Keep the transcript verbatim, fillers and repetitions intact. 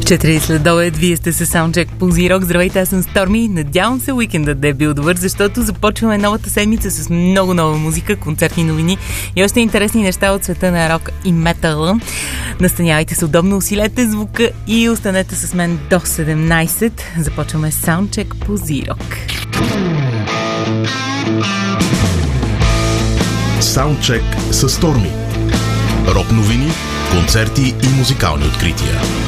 четири след обед, вие сте с саундчек по Зирок. Здравейте, аз съм Сторми. Надявам се уикендът да е бил добър, защото започваме новата седмица с много нова музика, концертни новини и още интересни неща от света на рок и метала. Настанявайте се удобно, усилете звука и останете с мен до седемнайсет. Започваме саундчек по Зирок. Саундчек с Сторми. Рок новини, концерти и музикални открития.